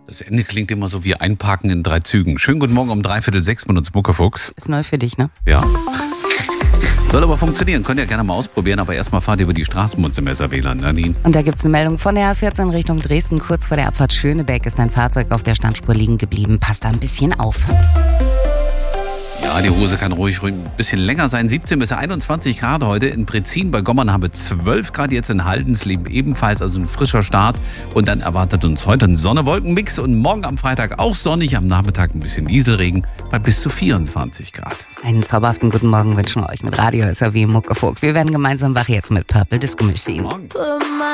Das Ende klingt immer so wie Einparken in 3 Zügen. Schönen guten Morgen um 5:45 mit uns Muckefuchs. Ist neu für dich, ne? Ja. Soll aber funktionieren. Könnt ihr gerne mal ausprobieren, aber erstmal fahrt ihr über die Straßen im SR-WLAN, Nadine. Und da gibt's eine Meldung von der A14 Richtung Dresden. Kurz vor der Abfahrt Schönebeck ist ein Fahrzeug auf der Standspur liegen geblieben. Passt da ein bisschen auf. Ja, die Hose kann ruhig ein bisschen länger sein. 17 bis 21 Grad heute. In Prezin bei Gommern haben wir 12 Grad. Jetzt in Haldensleben ebenfalls, also ein frischer Start. Und dann erwartet uns heute ein Sonne-Wolken-Mix. Und morgen am Freitag auch sonnig. Am Nachmittag ein bisschen Nieselregen bei bis zu 24 Grad. Einen zauberhaften guten Morgen wünschen wir euch mit Radio SR-W Muckefuchs. Wir werden gemeinsam wach jetzt mit Purple Disco Machine. Morgen.